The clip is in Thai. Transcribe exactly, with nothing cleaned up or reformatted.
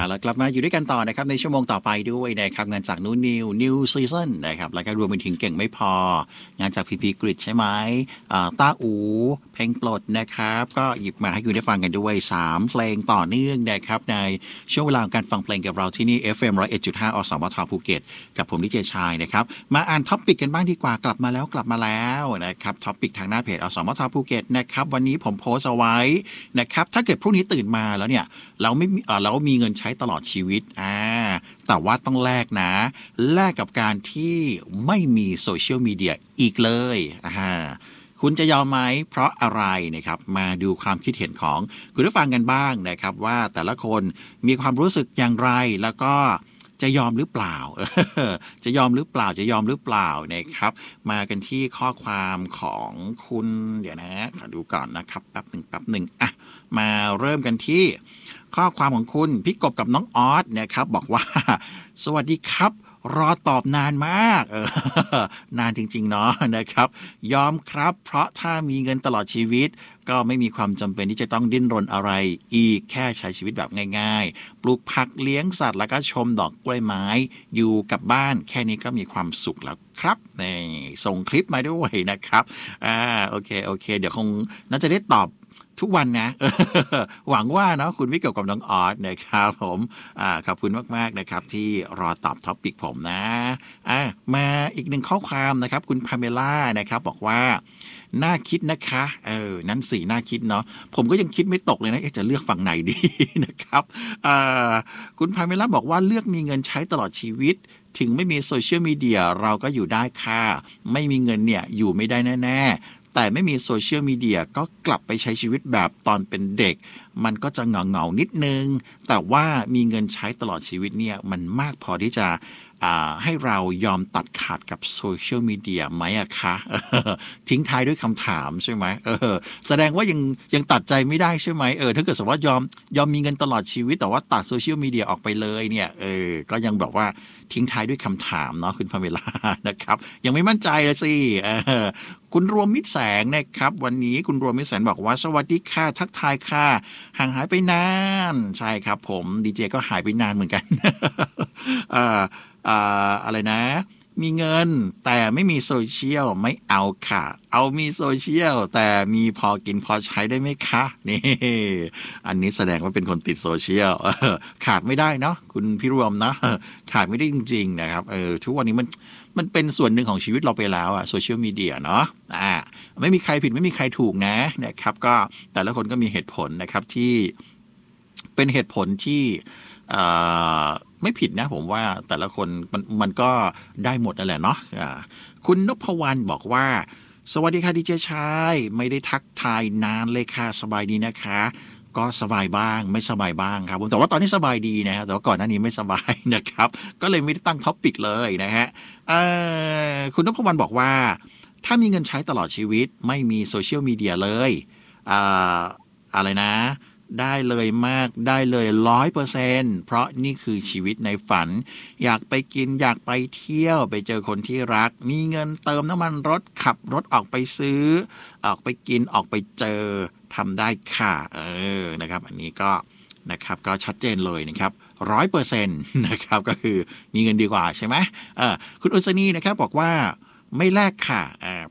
แล้วกลับมาอยู่ด้วยกันต่อนะครับในชั่วโมงต่อไปด้วยนะครับงานจากนูนิวนิวซีซั่นนะครับแล้วก็รวมไปถึงเก่งไม่พองานจากพีพีกริดใช่ไหมต้าอูเพลงปลดนะครับก็หยิบมาให้คุณได้ฟังกันด้วยสามเพลงต่อเนื่องนะครับในช่วงเวลาการฟังเพลงกับเราที่นี่ เอฟ เอ็ม หนึ่งร้อยเอ็ดจุดห้า อสมทภูเก็ตกับผมดิเจชายนะครับมาอ่านท็อปปิกกันบ้างดีกว่ากลับมาแล้วกลับมาแล้วนะครับท็อปปิกทางหน้าเพจอสมทภูเก็ตนะครับวันนี้ผมโพสต์เอาไว้นะครับถ้าเกิดพรุ่งนี้ตื่นมาแล้วเนี่ยเราไม่เรามีเงินใช้ตลอดชีวิตอ่าแต่ว่าต้องแลกนะแลกกับการที่ไม่มีโซเชียลมีเดียอีกเลยอ่าคุณจะยอมไหมเพราะอะไรนะครับมาดูความคิดเห็นของคุณผู้ฟังกันบ้างนะครับว่าแต่ละคนมีความรู้สึกอย่างไรแล้วก็จะยอมหรือเปล่า จะยอมหรือเปล่าจะยอมหรือเปล่านะครับมากันที่ข้อความของคุณเดี๋ยวนะขอดูก่อนนะครับแป๊บหนึ่งแป๊บหนึ่งอ่ะมาเริ่มกันที่ข้อความของคุณพี่กบกับน้องออสนะครับบอกว่าสวัสดีครับรอตอบนานมากเออนานจริงๆเนาะนะครับยอมครับเพราะถ้ามีเงินตลอดชีวิตก็ไม่มีความจำเป็นที่จะต้องดิ้นรนอะไรอีกแค่ใช้ชีวิตแบบง่ายๆปลูกผักเลี้ยงสัตว์แล้วก็ชมดอกกล้วยไม้อยู่กับบ้านแค่นี้ก็มีความสุขแล้วครับนี่ส่งคลิปมาด้วยนะครับอ่าโอเคโอเคเดี๋ยวคงน่าจะได้ตอบทุกวันนะ หวังว่าเนาะคุณไม่เกี่ยวกับน้องออสนะครับผมอ่าขอบคุณมากๆนะครับที่รอตอบท็อปปิกผมนะอ่ามาอีกหนึ่งข้อความนะครับคุณพาเมล่านะครับบอกว่าน่าคิดนะคะเออนั้นสีน่าคิดเนาะผมก็ยังคิดไม่ตกเลยนะจะเลือกฝั่งไหนดี นะครับอ่าคุณพาเมล่าบอกว่าเลือกมีเงินใช้ตลอดชีวิตถึงไม่มีโซเชียลมีเดียเราก็อยู่ได้ค่ะไม่มีเงินเนี่ยอยู่ไม่ได้แน่ๆแต่ไม่มีโซเชียลมีเดียก็กลับไปใช้ชีวิตแบบตอนเป็นเด็กมันก็จะเหงาเหงานิดนึงแต่ว่ามีเงินใช้ตลอดชีวิตเนี่ยมันมากพอที่จะให้เรายอมตัดขาดกับโซเชียลมีเดียไหมอะคะทิ้งท้ายด้วยคำถามใช่ไหมเออแสดงว่ายังยังตัดใจไม่ได้ใช่ไหมเออถ้าเกิดสมมติว่ายอมยอมมีเงินตลอดชีวิตแต่ว่าตัดโซเชียลมีเดียออกไปเลยเนี่ยเออก็ยังบอกว่าทิ้งท้ายด้วยคำถามเนาะคุณพาเมล่านะครับยังไม่มั่นใจเลยสิเออคุณรวมมิตรแสงนะครับวันนี้คุณรวมมิตรแสงบอกว่าสวัสดีค่ะทักทายค่ะห่างหายไปนานใช่ครับผมดีเจก็หายไปนานเหมือนกัน อ่าอ่าอะไรนะมีเงินแต่ไม่มีโซเชียลไม่เอาค่ะเอามีโซเชียลแต่มีพอกินพอใช้ได้ไหมคะนี่อันนี้แสดงว่าเป็นคนติดโซเชียลขาดไม่ได้เนาะคุณพี่รวมนะขาดไม่ได้จริงๆนะครับเออทุกวันนี้มันมันเป็นส่วนหนึ่งของชีวิตเราไปแล้วอะโซเชียลมีเดียเนาะอ่าไม่มีใครผิดไม่มีใครถูกนะนะครับก็แต่ละคนก็มีเหตุผลนะครับที่เป็นเหตุผลที่ไม่ผิดนะผมว่าแต่ละคนมันมันก็ได้หมดนั่นแหละเนาะคุณนพวรรณบอกว่าสวัสดีค่ะดีเจชายไม่ได้ทักทายนานเลยค่ะสบายดีนะคะก็สบายบ้างไม่สบายบ้างครับผมแต่ว่าตอนนี้สบายดีนะฮะแต่ว่าก่อนหน้านี้ไม่สบายนะครับก็เลยไม่ได้ตั้งท็อปปิกเลยนะฮะคุณนพวรรณบอกว่าถ้ามีเงินใช้ตลอดชีวิตไม่มีโซเชียลมีเดียเลยอ่าอะไรนะได้เลยมากได้เลย ร้อยเปอร์เซ็นต์ เพราะนี่คือชีวิตในฝันอยากไปกินอยากไปเที่ยวไปเจอคนที่รักมีเงินเติมน้ำมันรถขับรถออกไปซื้อออกไปกินออกไปเจอทำได้ค่ะเออนะครับอันนี้ก็นะครับก็ชัดเจนเลยนะครับ ร้อยเปอร์เซ็นต์ นะครับก็คือมีเงินดีกว่าใช่ไหมเออคุณอุศนีนะครับบอกว่าไม่แลกค่ะ